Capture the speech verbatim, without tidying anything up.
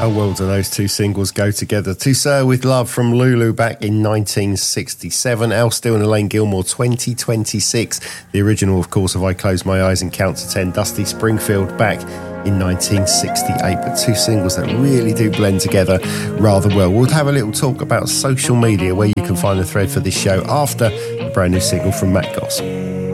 How well do those two singles go together? To Sir with Love from Lulu back in nineteen sixty-seven. Al Steele and Elaine Gilmore, twenty twenty-six. The original, of course, of I Close My Eyes and Count to Ten. Dusty Springfield back in nineteen sixty-eight. But two singles that really do blend together rather well. We'll have a little talk about social media, where you can find the thread for this show after a brand new single from Matt Goss.